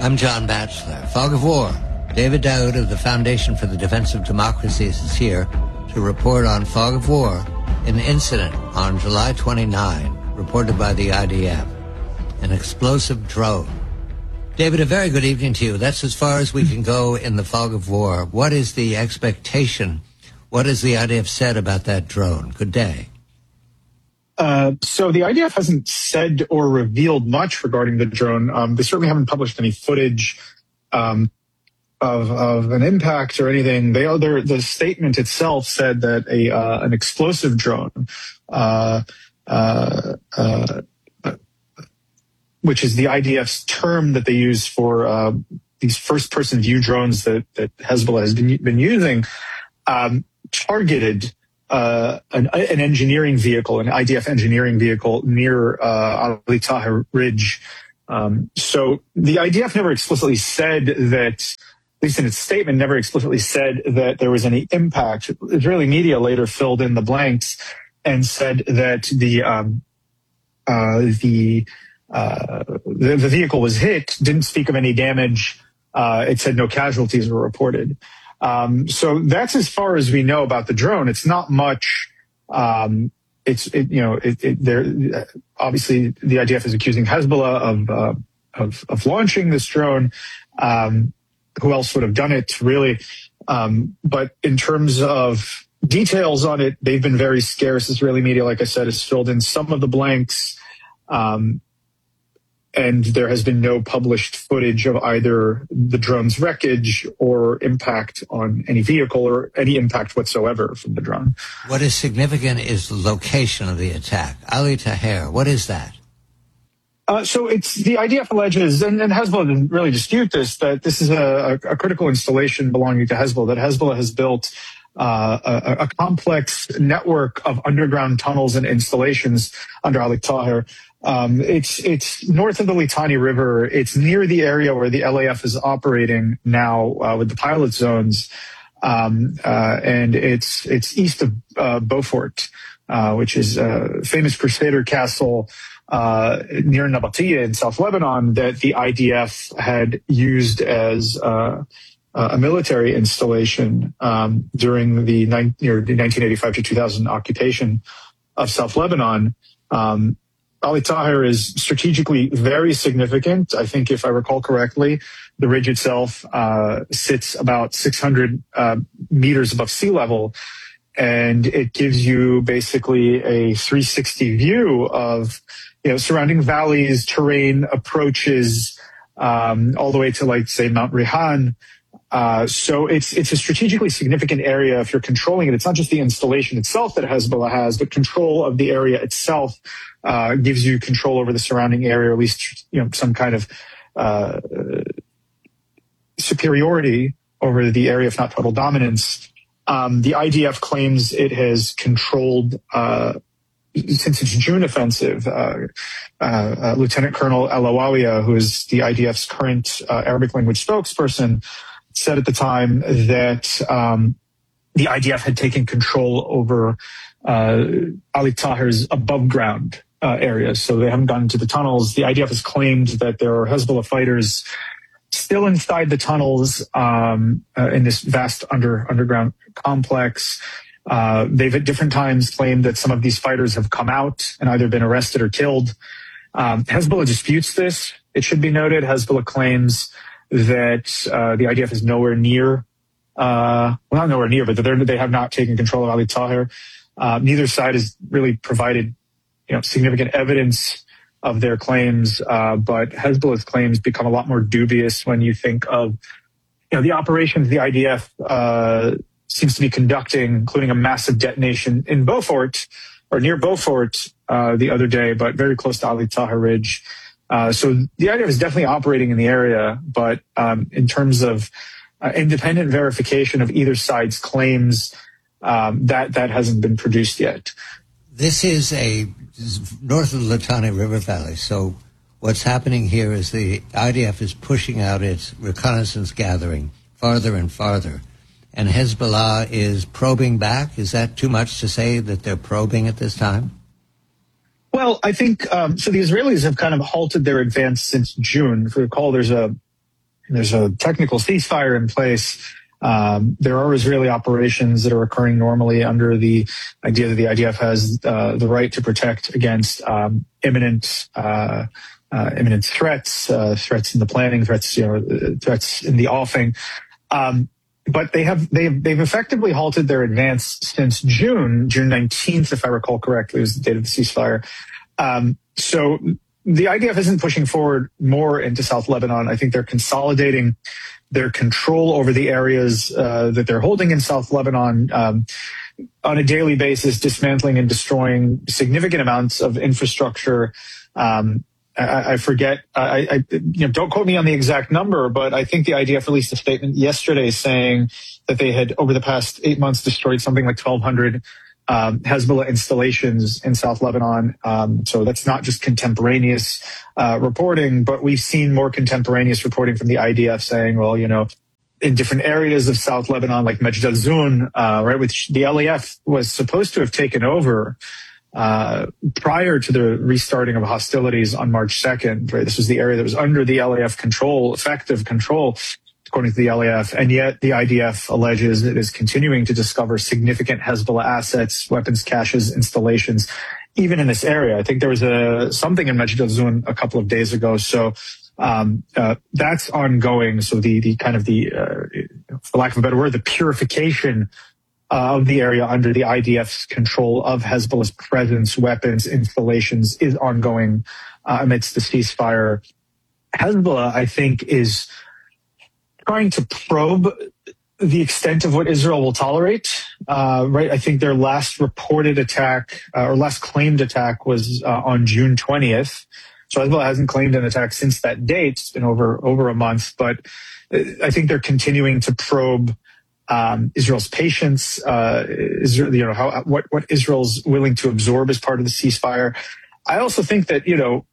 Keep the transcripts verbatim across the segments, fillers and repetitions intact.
I'm John Batchelor. Fog of War. David Daoud of the Foundation for the Defense of Democracies is here to report on Fog of War, an incident on July twenty-ninth, reported by the I D F, an explosive drone. David, a very good evening to you. That's as far as we can go in the fog of war. What is the expectation? What has the I D F said about that drone? Good day. Uh, so the I D F hasn't said or revealed much regarding the drone. Um, they certainly haven't published any footage um, of, of an impact or anything. They other the statement itself said that a uh, an explosive drone, uh, uh, uh, which is the I D F's term that they use for uh, these first-person view drones that, that Hezbollah has been, been using, um, targeted Uh, an, an engineering vehicle, an I D F engineering vehicle near uh, Ali Tahrir Ridge. Um, so the I D F never explicitly said that, at least in its statement, never explicitly said that there was any impact. Israeli media later filled in the blanks and said that the um, uh, the, uh, the the vehicle was hit, didn't speak of any damage. Uh, it said no casualties were reported. Um, so that's as far as we know about the drone. It's not much. Um, it's, it, you know, it, it, there, obviously the I D F is accusing Hezbollah of, uh, of, of launching this drone. Um, who else would have done it, really? Um, but in terms of details on it, they've been very scarce. Israeli media, like I said, has filled in some of the blanks. Um, And there has been no published footage of either the drone's wreckage or impact on any vehicle or any impact whatsoever from the drone. What is significant is the location of the attack. Ali Tahrir, what is that? Uh, so it's the I D F alleges, and, and Hezbollah didn't really dispute this, that this is a, a critical installation belonging to Hezbollah, that Hezbollah has built uh, a, a complex network of underground tunnels and installations under Ali Tahrir. Um, it's, it's north of the Litani River. It's near the area where the L A F is operating now, uh, with the pilot zones. Um, uh, and it's, it's east of, uh, Beaufort, uh, which is a famous Crusader castle, uh, near Nabatea in South Lebanon that the I D F had used as, uh, a military installation, um, during the, the nineteen eighty-five to two thousand occupation of South Lebanon. Um, Ali Tahrir is strategically very significant. I think if I recall correctly, the ridge itself uh, sits about six hundred uh, meters above sea level, and it gives you basically a three sixty view of, you know, surrounding valleys, terrain, approaches, um, all the way to, like, say, Mount Rihan. Uh, so it's it's a strategically significant area if you're controlling it. It's not just the installation itself that Hezbollah has, but control of the area itself uh, gives you control over the surrounding area, or at least, you know, some kind of uh, superiority over the area, if not total dominance. Um, the I D F claims it has controlled uh, since its June offensive. Uh, uh, uh, Lieutenant Colonel El Awawiya, who is the I D F's current uh, Arabic language spokesperson, said at the time that um, the I D F had taken control over uh, Ali Tahrir's above ground uh, areas. So they haven't gone into the tunnels. The I D F has claimed that there are Hezbollah fighters still inside the tunnels um, uh, in this vast under underground complex. Uh, they've at different times claimed that some of these fighters have come out and either been arrested or killed. Um, Hezbollah disputes this. It should be noted, Hezbollah claims that uh, the I D F is nowhere near, uh, well, not nowhere near, but they're, they have not taken control of Ali Tahrir. Uh, neither side has really provided, you know, significant evidence of their claims, uh, but Hezbollah's claims become a lot more dubious when you think of, you know, the operations the I D F uh, seems to be conducting, including a massive detonation in Beaufort, or near Beaufort uh, the other day, but very close to Ali Tahrir Ridge. Uh, so the I D F is definitely operating in the area, but um, in terms of uh, independent verification of either side's claims, um, that that hasn't been produced yet. This is a this is north of the Litani River Valley. So what's happening here is the I D F is pushing out its reconnaissance gathering farther and farther, and Hezbollah is probing back. Is that too much to say that they're probing at this time? Well, I think um, so. The Israelis have kind of halted their advance since June. If you recall, there's a there's a technical ceasefire in place. Um, there are Israeli operations that are occurring normally under the idea that the I D F has uh, the right to protect against um, imminent uh, uh, imminent threats, uh, threats in the planning, threats you know, threats in the offing. Um, but they have they've they've effectively halted their advance since June, June nineteenth, if I recall correctly, was the date of the ceasefire. Um, so the I D F isn't pushing forward more into South Lebanon. I think they're consolidating their control over the areas uh, that they're holding in South Lebanon um, on a daily basis, dismantling and destroying significant amounts of infrastructure. Um, I, I forget, I, I, you know, don't quote me on the exact number, but I think the I D F released a statement yesterday saying that they had, over the past eight months, destroyed something like twelve hundred Um, Hezbollah installations in South Lebanon. Um, so that's not just contemporaneous uh, reporting, but we've seen more contemporaneous reporting from the I D F saying, well, you know, in different areas of South Lebanon, like Majd al-Zoun, uh, right, which the L A F was supposed to have taken over uh, prior to the restarting of hostilities on March second, right? This was the area that was under the L A F control, effective control, according to the L A F, and yet the I D F alleges it is continuing to discover significant Hezbollah assets, weapons caches, installations, even in this area. I think there was a something in Majd al-Zoun a couple of days ago, so um, uh, that's ongoing. So the the kind of the, uh, for lack of a better word, the purification of the area under the I D F's control of Hezbollah's presence, weapons, installations is ongoing uh, amidst the ceasefire. Hezbollah, I think, is trying to probe the extent of what Israel will tolerate, uh, right? I think their last reported attack uh, or last claimed attack was uh, on June twentieth. So Hezbollah hasn't claimed an attack since that date. It's been over over a month, but I think they're continuing to probe um, Israel's patience, uh, Israel, you know, how what what Israel's willing to absorb as part of the ceasefire. I also think that you know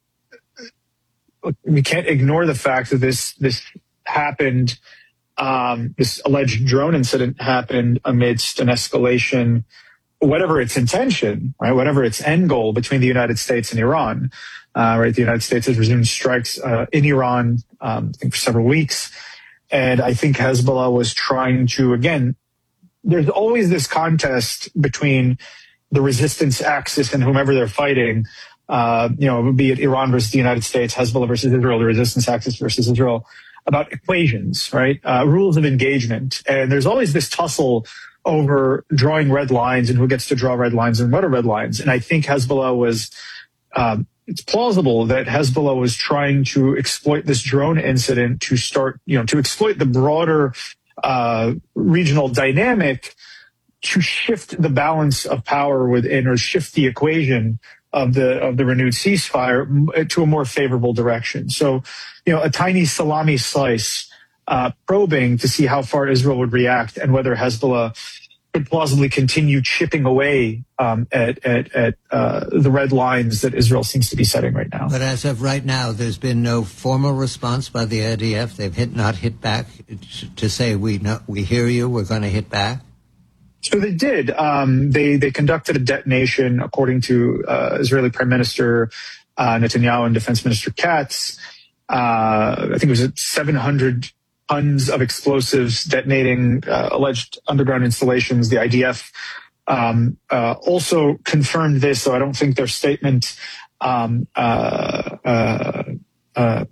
we can't ignore the fact that this this. happened, um, this alleged drone incident happened amidst an escalation, whatever its intention, right, whatever its end goal between the United States and Iran. Uh, right, the United States has resumed strikes uh, in Iran, um, I think for several weeks. And I think Hezbollah was trying to, again, there's always this contest between the resistance axis and whomever they're fighting. Uh, you know, be it Iran versus the United States, Hezbollah versus Israel, the resistance axis versus Israel, about equations, right? Uh, rules of engagement. And there's always this tussle over drawing red lines and who gets to draw red lines and what are red lines. And I think Hezbollah was, um, it's plausible that Hezbollah was trying to exploit this drone incident to start, you know, to exploit the broader uh, regional dynamic to shift the balance of power within or shift the equation of the of the renewed ceasefire to a more favorable direction. So, you know, a tiny salami slice, uh, probing to see how far Israel would react and whether Hezbollah could plausibly continue chipping away um, at at, at uh, the red lines that Israel seems to be setting right now. But as of right now, there's been no formal response by the I D F. They've hit not hit back to say we know, we hear you. We're going to hit back. So they did. Um, they they conducted a detonation, according to uh, Israeli Prime Minister uh, Netanyahu and Defense Minister Katz. Uh, I think it was seven hundred tons of explosives detonating uh, alleged underground installations. The I D F um, uh, also confirmed this, so I don't think their statement. Um, uh, uh, uh,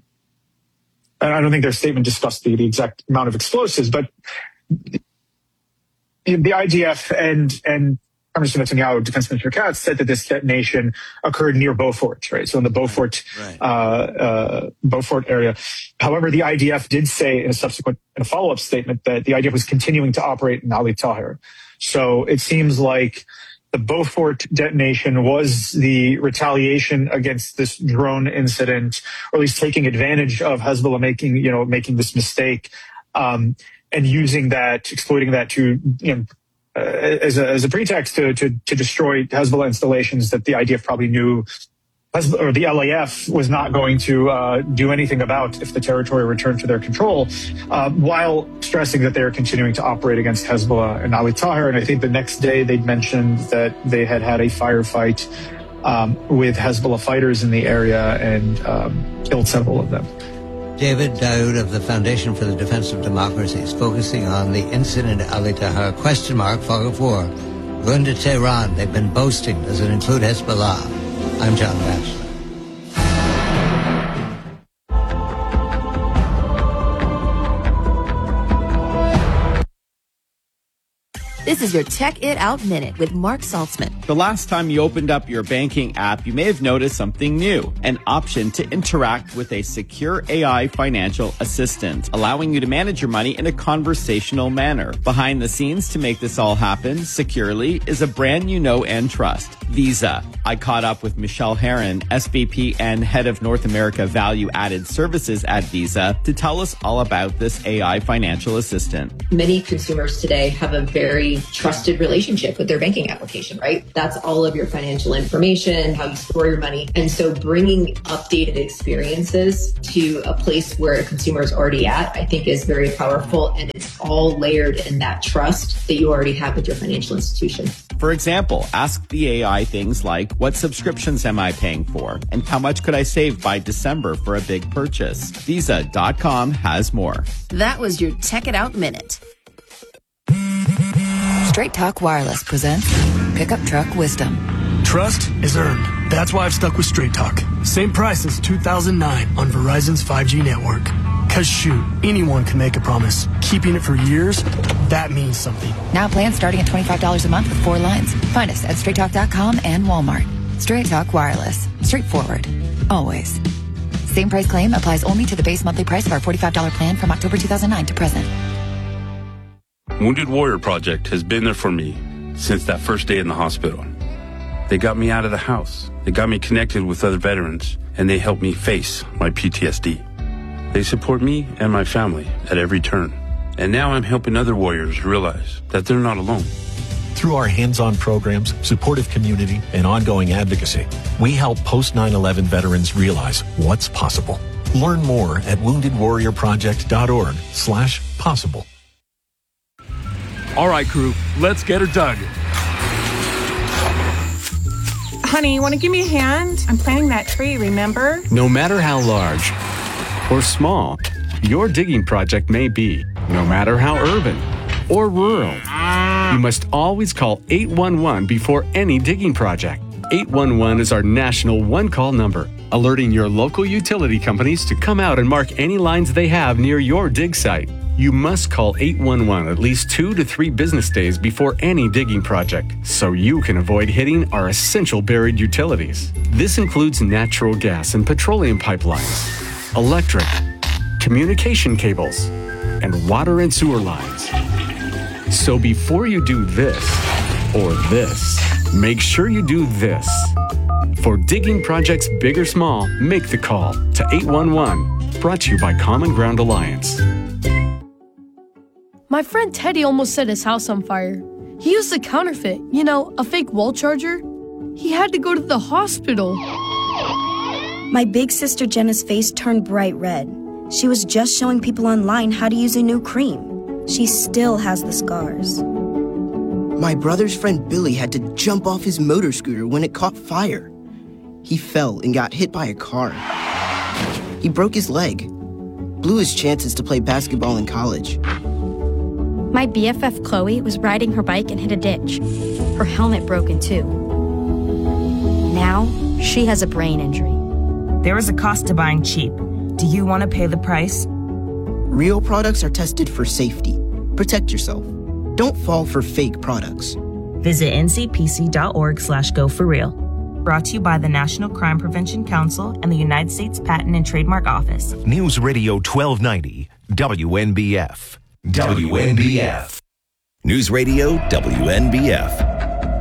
I don't think their statement discussed the, the exact amount of explosives, but the I D F and and Prime Minister Netanyahu, Defense Minister Katz, said that this detonation occurred near Beaufort, right? So in the Beaufort right. uh, uh, Beaufort area. However, the I D F did say in a subsequent, in a follow-up statement, that the I D F was continuing to operate in Ali Tahir. So it seems like the Beaufort detonation was the retaliation against this drone incident, or at least taking advantage of Hezbollah making, you know, making this mistake. Um, and using that, exploiting that to, you know, uh, as a as a pretext to, to to destroy Hezbollah installations that the I D F probably knew, Hezbollah, or the L A F was not going to uh, do anything about if the territory returned to their control, uh, while stressing that they are continuing to operate against Hezbollah and Ali Tahir. And I think the next day they'd mentioned that they had had a firefight um, with Hezbollah fighters in the area and um, killed several of them. David Daoud of the Foundation for the Defense of Democracy is focusing on the incident at Ali Tahrir, question mark, fog of war. Going to Tehran, they've been boasting. Does it include Hezbollah? I'm John Batchelor. This is your Check It Out Minute with Mark Saltzman. The last time you opened up your banking app, you may have noticed something new, an option to interact with a secure A I financial assistant, allowing you to manage your money in a conversational manner. Behind the scenes to make this all happen securely is a brand you know and trust, Visa. I caught up with Michelle Herron, S V P and Head of North America Value Added Services at Visa, to tell us all about this A I financial assistant. Many consumers today have a very trusted relationship with their banking application, right? That's all of your financial information, how you store your money. And so bringing updated experiences to a place where a consumer is already at, I think is very powerful. And it's all layered in that trust that you already have with your financial institution. For example, ask the A I things like, what subscriptions am I paying for? And how much could I save by December for a big purchase? Visa dot com has more. That was your Check It Out Minute. Straight Talk Wireless presents Pickup Truck Wisdom. Trust is earned. That's why I've stuck with Straight Talk. Same price since two thousand nine on Verizon's five G network. Cause shoot, anyone can make a promise. Keeping it for years, that means something. Now plans starting at twenty-five dollars a month with four lines. Find us at straight talk dot com and Walmart. Straight Talk Wireless. Straightforward. Always. Same price claim applies only to the base monthly price of our forty-five dollars plan from October two thousand nine to present. Wounded Warrior Project has been there for me since that first day in the hospital. They got me out of the house. They got me connected with other veterans, and they helped me face my P T S D. They support me and my family at every turn. And now I'm helping other warriors realize that they're not alone. Through our hands-on programs, supportive community, and ongoing advocacy, we help post nine eleven veterans realize what's possible. Learn more at wounded warrior project dot org slash possible. All right, crew, let's get her dug. Honey, you want to give me a hand? I'm planting that tree, remember? No matter how large or small your digging project may be, no matter how urban or rural, you must always call eight one one before any digging project. eight one one is our national one-call number, alerting your local utility companies to come out and mark any lines they have near your dig site. You must call eight one one at least two to three business days before any digging project, so you can avoid hitting our essential buried utilities. This includes natural gas and petroleum pipelines, electric, communication cables, and water and sewer lines. So before you do this or this, make sure you do this. For digging projects big or small, make the call to eight one one. Brought to you by Common Ground Alliance. My friend Teddy almost set his house on fire. He used a counterfeit, you know, a fake wall charger. He had to go to the hospital. My big sister Jenna's face turned bright red. She was just showing people online how to use a new cream. She still has the scars. My brother's friend Billy had to jump off his motor scooter when it caught fire. He fell and got hit by a car. He broke his leg, blew his chances to play basketball in college. My B F F Chloe was riding her bike and hit a ditch. Her helmet broke in two. Now, she has a brain injury. There is a cost to buying cheap. Do you want to pay the price? Real products are tested for safety. Protect yourself. Don't fall for fake products. Visit N C P C dot org slash go for real. Brought to you by the National Crime Prevention Council and the United States Patent and Trademark Office. News Radio twelve ninety, W N B F. W N B F. News Radio W N B F.